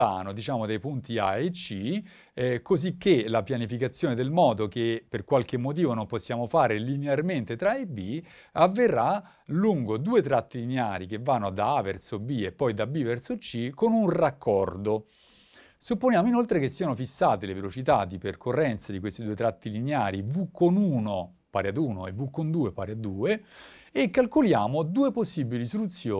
diciamo dei punti A e C, così che la pianificazione del modo che per qualche motivo non possiamo fare linearmente tra A e B avverrà lungo due tratti lineari che vanno da A verso B e poi da B verso C con un raccordo. Supponiamo inoltre che siano fissate le velocità di percorrenza di questi due tratti lineari V con 1 pari ad 1 e V con 2 pari a 2 e calcoliamo due possibili soluzioni